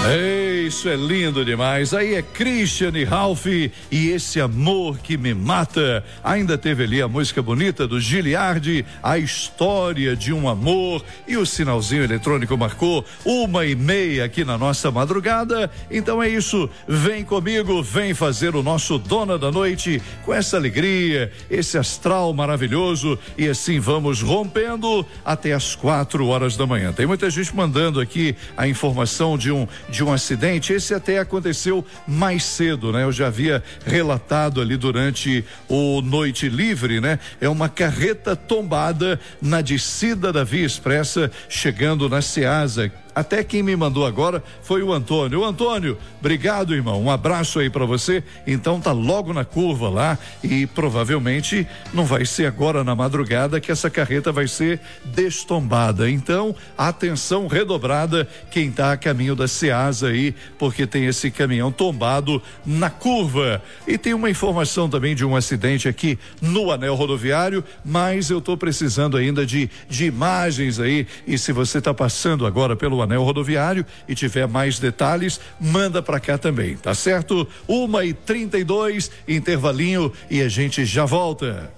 Isso é lindo demais. Aí é Christian e Ralph e Esse Amor Que Me Mata. Ainda teve ali a música bonita do Giliardi, A História de um Amor, e o sinalzinho eletrônico marcou 1:30 aqui na nossa madrugada. Então é isso, vem comigo, vem fazer o nosso Dona da Noite com essa alegria, esse astral maravilhoso, e assim vamos rompendo até as 4h da manhã. Tem muita gente mandando aqui a informação de um acidente. Esse até aconteceu mais cedo, né? Eu já havia relatado ali durante o Noite Livre, né? É uma carreta tombada na descida da Via Expressa, chegando na Ceasa. Até quem me mandou agora foi o Antônio. Antônio, obrigado, irmão. Um abraço aí pra você. Então tá logo na curva lá e provavelmente não vai ser agora na madrugada que essa carreta vai ser destombada. Então, atenção redobrada quem tá a caminho da Ceasa aí, porque tem esse caminhão tombado na curva. E tem uma informação também de um acidente aqui no anel rodoviário, mas eu tô precisando ainda de imagens aí, e se você tá passando agora pelo anel rodoviário e tiver mais detalhes, manda pra cá também, tá certo? 1:32, intervalinho, e a gente já volta.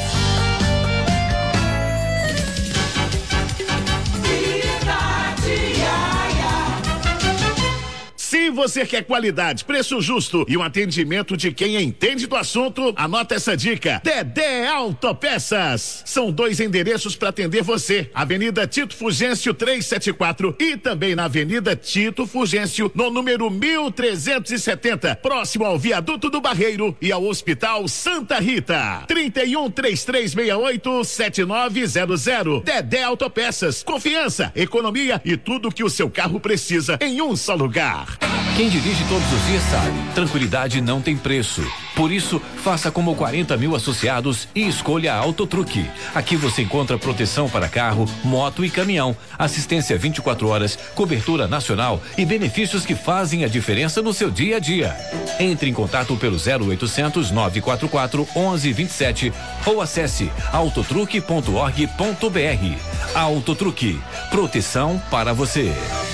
Se você quer qualidade, preço justo e um atendimento de quem entende do assunto, anota essa dica: Dedé Autopeças. São 2 endereços para atender você: Avenida Tito Fugêncio 374 e também na Avenida Tito Fugêncio, no número 1370, próximo ao Viaduto do Barreiro e ao Hospital Santa Rita. 31-3368-7900. Dedé Autopeças. Confiança, economia e tudo que o seu carro precisa em um só lugar. Quem dirige todos os dias sabe, tranquilidade não tem preço. Por isso, faça como 40 mil associados e escolha a Autotruque. Aqui você encontra proteção para carro, moto e caminhão, assistência 24 horas, cobertura nacional e benefícios que fazem a diferença no seu dia a dia. Entre em contato pelo 0800 944 1127 ou acesse autotruque.org.br. Autotruque, proteção para você.